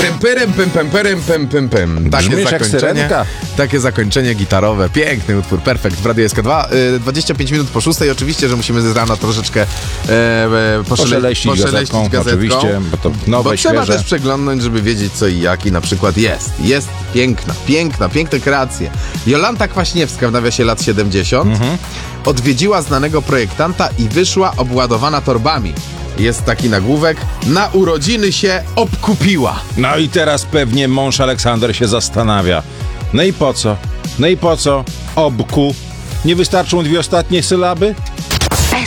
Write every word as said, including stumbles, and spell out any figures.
Pyrym, pyrym, pym, pym, pyrym, pym, pym, pym. Takie Brzmisz jak zakończenie, syrenka. takie zakończenie gitarowe. Piękny utwór, perfekt. W Radiu S K dwa. Y, dwadzieścia pięć minut po szóstej. Oczywiście, że musimy z rana troszeczkę e, e, poszele, Poszeleścić, poszeleścić gazetką, gazetką. oczywiście, bo to nowe, Bo trzeba świeże. też przeglądnąć, żeby wiedzieć co i jak i na przykład jest. Jest piękna, piękna, piękne kreacje. Jolanta Kwaśniewska w nawiasie lat siedemdziesiąt Mhm. odwiedziła znanego projektanta i wyszła obładowana torbami. Jest taki nagłówek. Na urodziny się obkupiła. No i teraz pewnie mąż Aleksander się zastanawia. No i po co? No i po co? Obku. Nie wystarczą dwie ostatnie sylaby?